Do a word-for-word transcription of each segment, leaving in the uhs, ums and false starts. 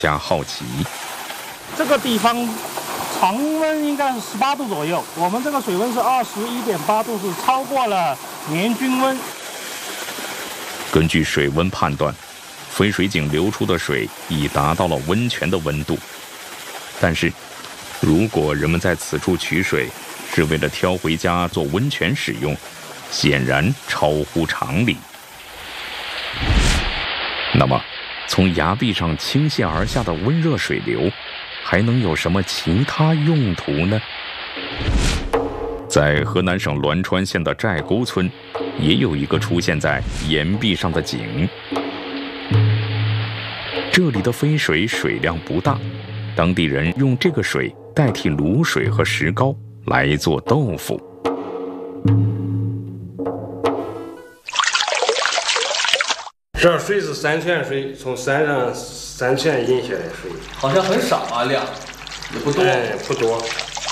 加好奇。 这个地方常温应该是十八度左右，我们这个水温是二十一点八度，是超过了年均温。 根据水温判断，飞水井流出的水已达到了温泉的温度。但是，如果人们在此处取水是为了挑回家做温泉使用，显然超乎常理。那么，从崖壁上倾泻而下的温热水流，还能有什么其他用途呢？在河南省栾川县的寨沟村，也有一个出现在岩壁上的井。这里的飞水水量不大，当地人用这个水代替卤水和石膏来做豆腐。 这水是山泉水，从山上山泉引下来的水， 好像很少啊，量也不多。 哎，不多。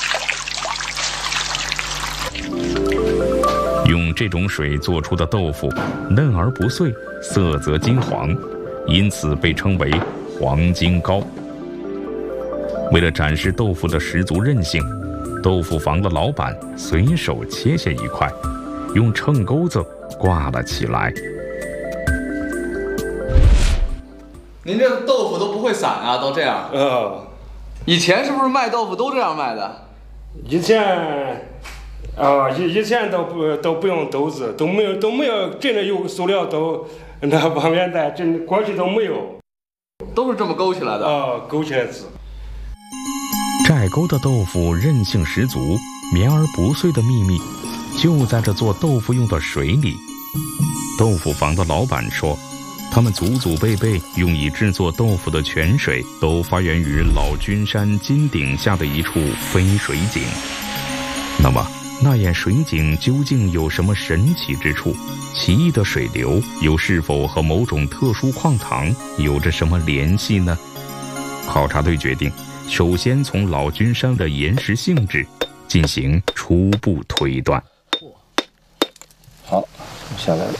用这种水做出的豆腐嫩而不碎，色泽金黄，因此被称为黄金糕。为了展示豆腐的十足韧性，豆腐房的老板随手切下一块，用秤钩子挂了起来。 您这豆腐都不会散啊，都这样。 哦， 以前是不是卖豆腐都这样卖的？ 以前，啊，以以前都不都不用豆子，都没有都没有真的有塑料豆那方面的，真过去都没有， 都是这么勾起来的。 啊，勾起来子。 寨沟的豆腐韧性十足，绵而不碎的秘密，就在这做豆腐用的水里。豆腐房的老板说，他们祖祖辈辈用以制作豆腐的泉水都发源于老君山金顶下的一处飞水井。那么，那眼水井究竟有什么神奇之处？奇异的水流又是否和某种特殊矿藏有着什么联系呢？考察队决定，首先从老君山的岩石性质进行初步推断。 好，下来了。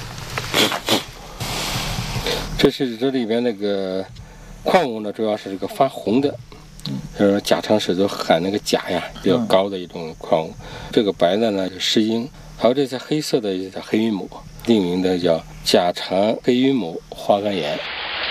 这是这里边那个矿物呢，主要是这个发红的，就是甲长石都含那个钾呀比较高的一种矿物。这个白的呢是石英，还有这些黑色的叫黑云母，另名的叫甲长黑云母花岗岩。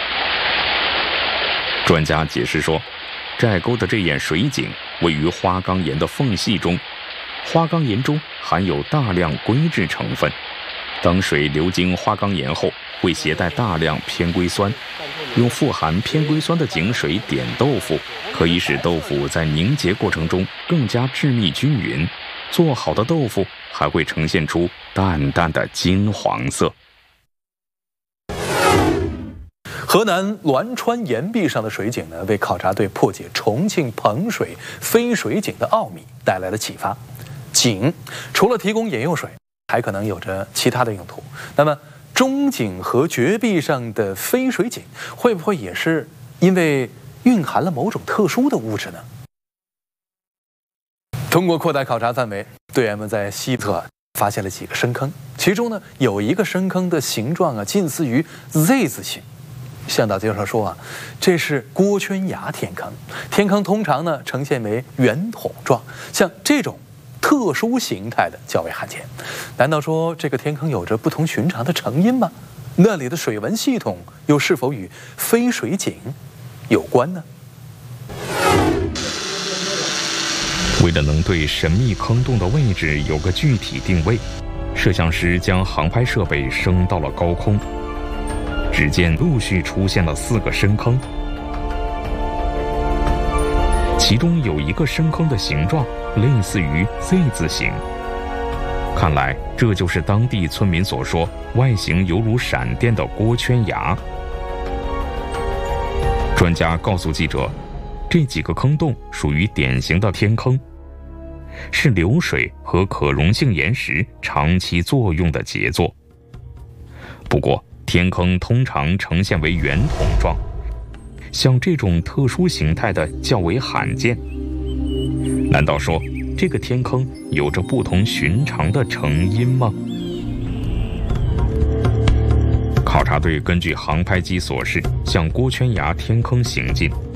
专家解释说，寨沟的这眼水井位于花岗岩的缝隙中，花岗岩中含有大量硅质成分，当水流经花岗岩后，会携带大量偏硅酸，用富含偏硅酸的井水点豆腐，可以使豆腐在凝结过程中更加致密均匀，做好的豆腐还会呈现出淡淡的金黄色。 河南栾川岩壁上的水井呢，为考察队破解重庆彭水飞水井的奥秘带来了启发。井除了提供饮用水，还可能有着其他的用途。那么，中井和绝壁上的飞水井，会不会也是因为蕴含了某种特殊的物质呢？通过扩大考察范围，队员们在西侧发现了几个深坑，其中呢有一个深坑的形状啊近似于 Z 字形。向导介绍说啊，这是郭圈崖天坑，天坑通常呢呈现为圆筒状，像这种特殊形态的较为罕见。难道说这个天坑有着不同寻常的成因吗？那里的水文系统又是否与飞水井有关呢？ 为了能对神秘坑洞的位置有个具体定位，摄像师将航拍设备升到了高空。只见陆续出现了四个深坑，其中有一个深坑的形状类似于 Z 字形，看来这就是当地村民所说外形犹如闪电的郭圈崖。专家告诉记者，这几个坑洞属于典型的天坑，是流水和可溶性岩石长期作用的杰作。不过天坑通常呈现为圆筒状，像这种特殊形态的较为罕见。难道说这个天坑有着不同寻常的成因吗？考察队根据航拍机所示，向郭圈崖天坑行进，